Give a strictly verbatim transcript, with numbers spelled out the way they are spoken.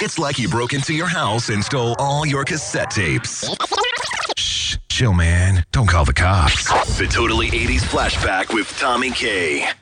It's like he broke into your house and stole all your cassette tapes. Shh, chill, man. Don't call the cops. The Totally eighties Flashback with Tommy K.